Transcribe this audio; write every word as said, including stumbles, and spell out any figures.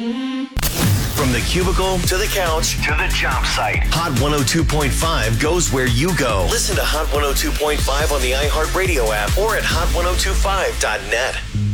From the cubicle to the couch to the job site, Hot one oh two point five goes where you go. Listen to Hot one oh two point five on the iHeartRadio app or at hot ten twenty-five dot net.